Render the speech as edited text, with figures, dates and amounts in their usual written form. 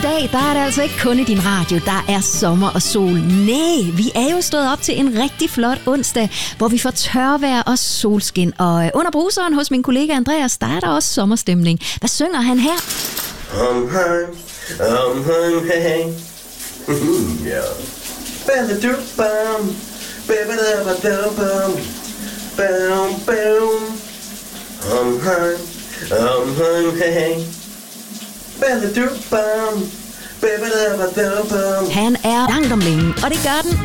dag, der er det altså ikke kun i din radio, der er sommer og sol. Nej, vi er jo stået op til en rigtig flot onsdag, hvor vi får tørvejr og solskin. Og under bruseren hos min kollega Andreas, der er der også sommerstemning. Hvad synger han her? Hey. Ja. Han er langt om længe, og det gør den